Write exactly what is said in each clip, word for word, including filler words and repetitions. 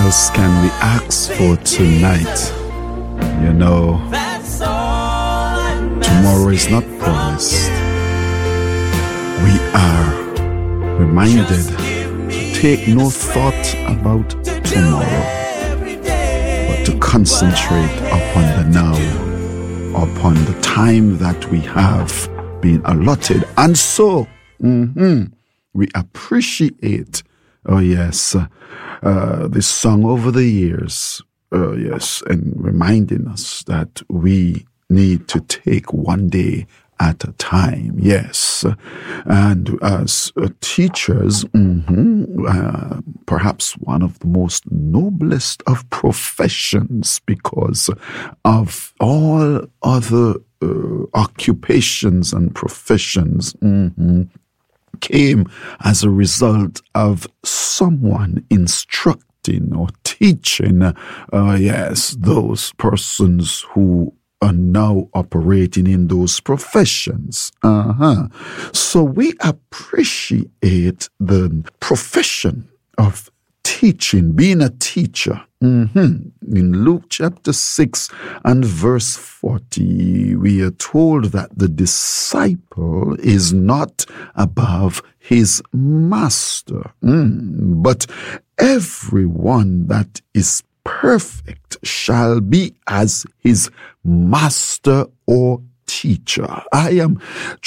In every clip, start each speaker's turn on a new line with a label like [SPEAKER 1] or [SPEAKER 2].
[SPEAKER 1] else can we ask for tonight? You know, tomorrow is not promised. We are reminded to take no thought about tomorrow, but to concentrate upon the now, upon the time that we have been allotted. And so, mm-hmm, we appreciate, oh yes, uh, this song over the years, uh, yes, and reminding us that we need to take one day at a time, yes. And as uh, teachers, mm-hmm, uh, perhaps one of the most noblest of professions, because of all other uh, occupations and professions, mm-hmm, came as a result of someone instructing or teaching, uh, yes, those persons who are now operating in those professions. Uh-huh. So we appreciate the profession of teaching, being a teacher. Mm-hmm. In Luke chapter six and verse forty, we are told that the disciple is not above his master, mm. but everyone that is perfect shall be as his master or teacher. I am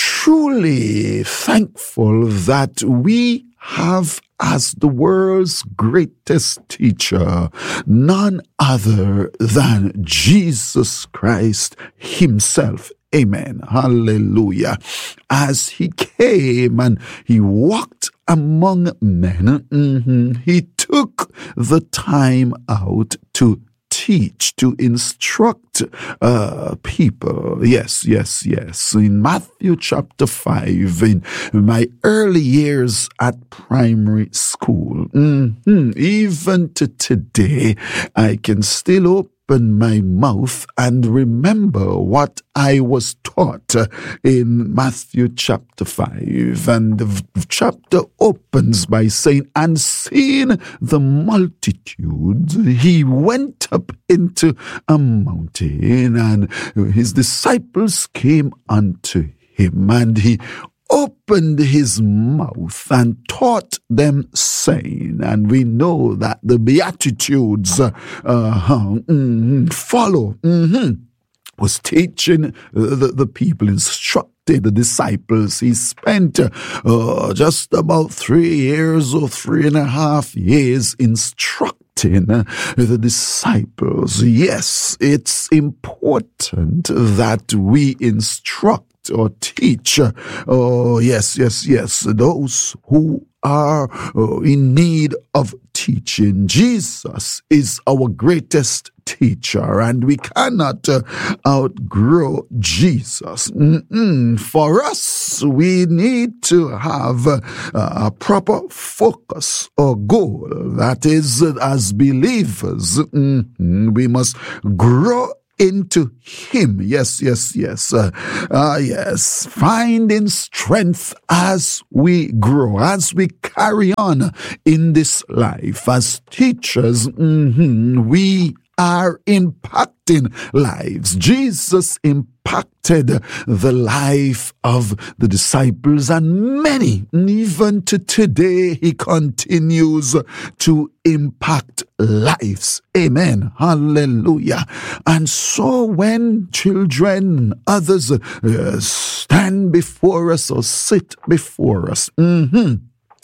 [SPEAKER 1] truly thankful that we have as the world's greatest teacher none other than Jesus Christ himself. Amen. Hallelujah. As he came and he walked among men, mm-hmm, he took the time out to teach, to instruct uh, people. Yes, yes, yes. In Matthew chapter five, in my early years at primary school, mm-hmm, even to today, I can still open my mouth and remember what I was taught in Matthew chapter five. And the chapter opens by saying, and seeing the multitudes, he went up into a mountain, and his disciples came unto him, and he opened his mouth and taught them, saying, and we know that the Beatitudes uh, mm-hmm, follow, mm-hmm, was teaching the, the people, instructed the disciples. He spent uh, just about three years or three and a half years instructing the disciples. Yes, it's important that we instruct or teach, oh yes, yes, yes, those who are uh, in need of teaching. Jesus is our greatest teacher, and we cannot uh, outgrow Jesus. Mm-mm. For us, we need to have uh, a proper focus or goal. That is, uh, as believers, mm-hmm, we must grow into him. Yes, yes, yes. Uh, uh, yes. Finding strength as we grow, as we carry on in this life. As teachers, mm-hmm, we are impacting lives. Jesus impacted the life of the disciples, and many, even to today, he continues to impact lives. Amen. Hallelujah. And so when children, others uh, stand before us or sit before us, mm-hmm,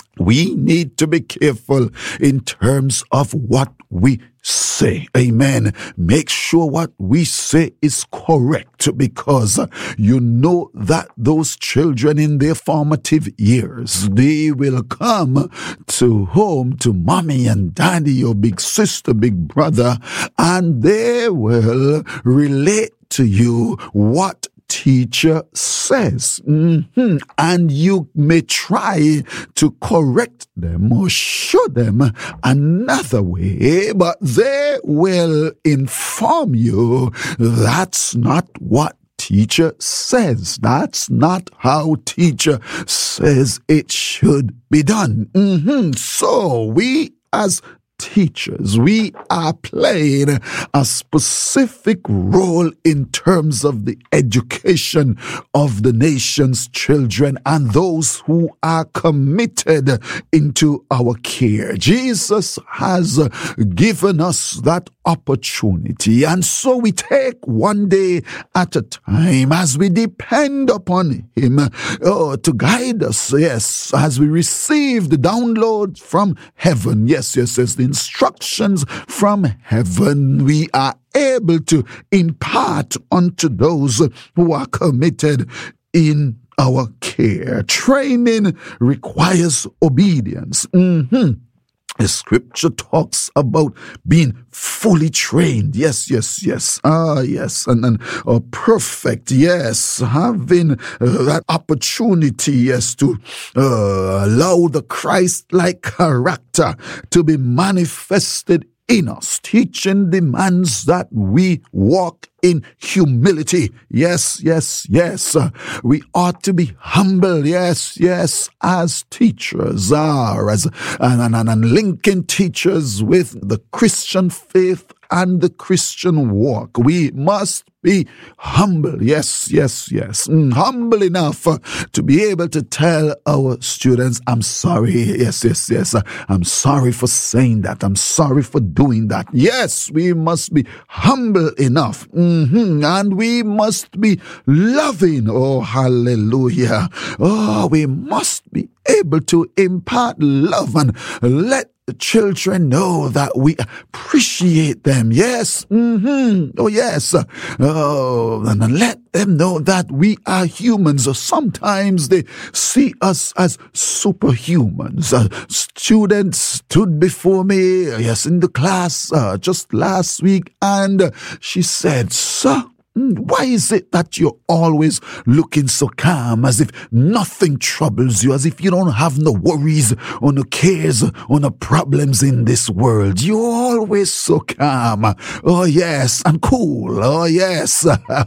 [SPEAKER 1] we need to be careful in terms of what we say. Amen. Make sure what we say is correct, because you know that those children in their formative years, they will come to home to mommy and daddy or big sister, big brother, and they will relate to you what teacher says. Mm-hmm. And you may try to correct them or show them another way, but they will inform you that's not what teacher says. That's not how teacher says it should be done. Mm-hmm. So we as teachers, we are playing a specific role in terms of the education of the nation's children and those who are committed into our care. Jesus has given us that opportunity, and so we take one day at a time as we depend upon Him uh, to guide us, yes, as we receive the download from heaven, yes, yes, yes, the instructions from heaven, we are able to impart unto those who are committed in our care. Training requires obedience. Mm-hmm. The scripture talks about being fully trained. Yes, yes, yes. Ah, yes. And, and uh, perfect. Yes. Having uh, that opportunity, yes, to uh, allow the Christ-like character to be manifested in us. Teaching demands that we walk in humility. Yes, yes, yes. Uh, we ought to be humble. Yes, yes, as teachers are, as and, and, and, and linking teachers with the Christian faith and the Christian walk. We must be humble. Yes, yes, yes. Mm, humble enough uh, to be able to tell our students, I'm sorry. Yes, yes, yes. Uh, I'm sorry for saying that. I'm sorry for doing that. Yes, we must be humble enough. Mm-hmm. And we must be loving. Oh, hallelujah. Oh, we must be able to impart love and let the children know that we appreciate them. Yes. Mm-hmm. Oh, yes. Oh, and let them know that we are humans. Sometimes they see us as superhumans. Uh, students stood before me, yes, in the class uh, just last week, and uh, she said, "Sir, why is it that you're always looking so calm, as if nothing troubles you, as if you don't have no worries or no cares or no problems in this world? You're always so calm. Oh, yes, and cool. Oh, yes."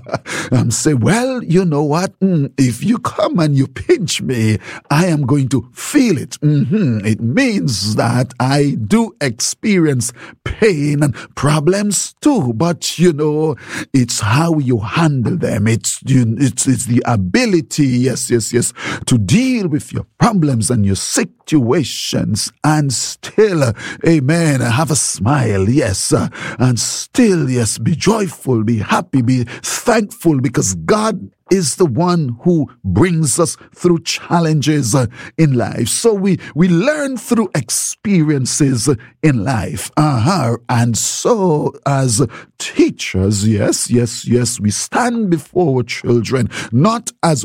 [SPEAKER 1] I'm saying, well, you know what? If you come and you pinch me, I am going to feel it. Mm-hmm. It means that I do experience pain and problems too. But, you know, it's how you handle them. It's, you, it's, it's the ability, yes, yes, yes, to deal with your problems and your situations and still, uh, amen, have a smile, yes, uh, and still, yes, be joyful, be happy, be thankful, because God is the one who brings us through challenges uh, in life. So we, we learn through experiences in life. Uh-huh. And so as teachers, yes, yes, yes, we stand before children, not as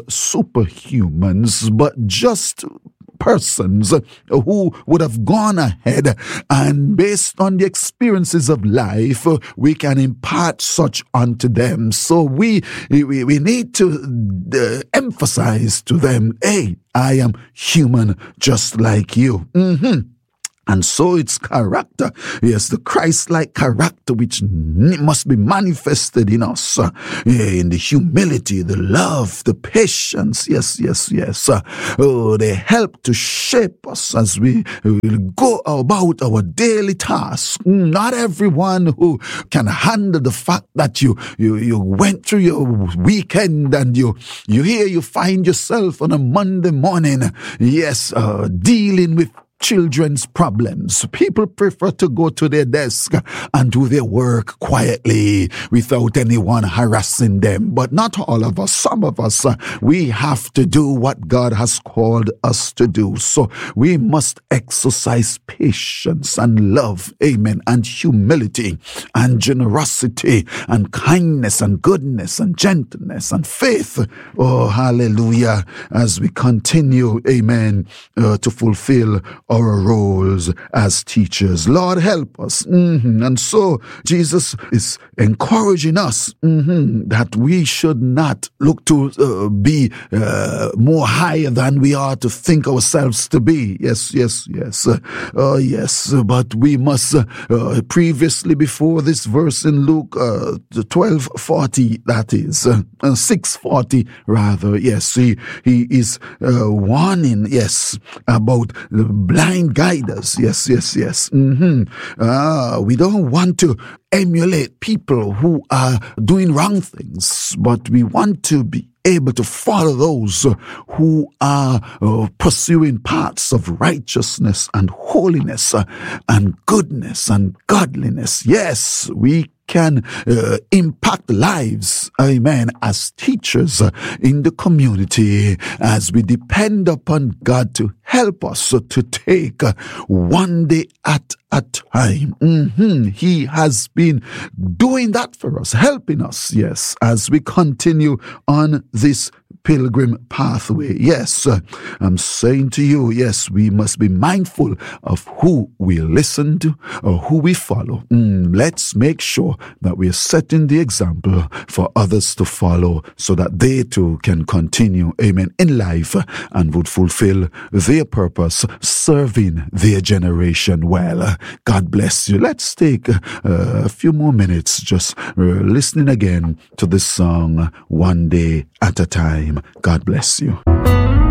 [SPEAKER 1] superhumans, but just persons who would have gone ahead, and based on the experiences of life, we can impart such unto them. So we we, we need to uh, emphasize to them, hey, I am human just like you. Mm-hmm. And so it's character, yes, the Christ-like character which must be manifested in us, uh, in the humility, the love, the patience, yes, yes, yes. Uh, oh, they help to shape us as we uh, go about our daily tasks. Not everyone who can handle the fact that you you, you went through your weekend and you, you here you find yourself on a Monday morning, yes, uh, dealing with children's problems. People prefer to go to their desk and do their work quietly without anyone harassing them. But not all of us. Some of us, uh, we have to do what God has called us to do. So we must exercise patience and love, amen, and humility and generosity and kindness and goodness and gentleness and faith. Oh, hallelujah, as we continue, amen, uh, to fulfill our roles as teachers. Lord, help us. Mm-hmm. And so Jesus is encouraging us mm-hmm, that we should not look to uh, be uh, more higher than we are to think ourselves to be. Yes, yes, yes. Uh, uh, yes, but we must, uh, uh, previously before this verse in Luke uh, twelve forty, that is, uh, uh, six forty rather, yes, he, he is uh, warning, yes, about the blind guiders. Yes, yes, yes. Mm-hmm. Uh, we don't want to emulate people who are doing wrong things, but we want to be able to follow those who are uh, pursuing paths of righteousness and holiness uh, and goodness and godliness. Yes, we can uh, impact lives, amen, as teachers uh, in the community, as we depend upon God to help us uh, to take uh, one day at a time. Mm-hmm. He has been doing that for us, helping us, yes, as we continue on this pilgrim pathway. Yes, uh, I'm saying to you, yes, we must be mindful of who we listen to or who we follow. Mm, let's make sure that we are setting the example for others to follow so that they too can continue, amen, in life and would fulfill their purpose, serving their generation well. God bless you. Let's take uh, a few more minutes just uh, listening again to this song, One Day at a Time. God bless you.